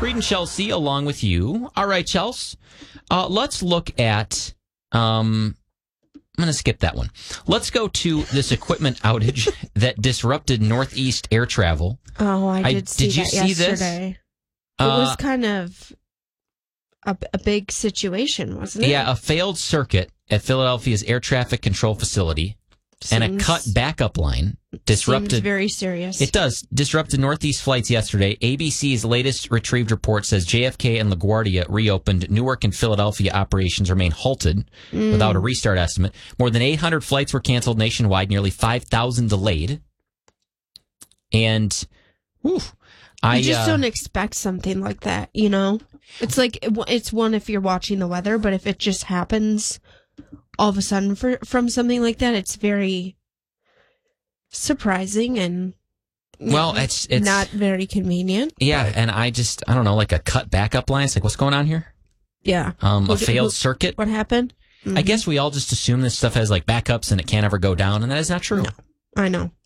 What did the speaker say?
Reed and Chelsea along with you. All right, Chelsea. Let's look at... I'm going to skip that one. Let's go to this equipment outage that disrupted Northeast air travel. Oh, I did see you that see yesterday. This? It was kind of a big situation, wasn't it? Yeah, a failed circuit at Philadelphia's air traffic control facility and a cut backup line disrupted. Seems very serious. It does. Disrupted Northeast flights yesterday. ABC's latest retrieved report says JFK and LaGuardia reopened. Newark and Philadelphia operations remain halted without a restart estimate. More than 800 flights were canceled nationwide, nearly 5,000 delayed. And you just don't expect something like that, you know? It's like, it's one if you're watching the weather, but if it just happens all of a sudden from something like that, it's very surprising and it's not very convenient. Yeah, and I don't know, like a cut backup line. It's like, what's going on here? Yeah. A failed circuit. What happened? I guess we all just assume this stuff has like backups and it can't ever go down, and that is not true. No, I know.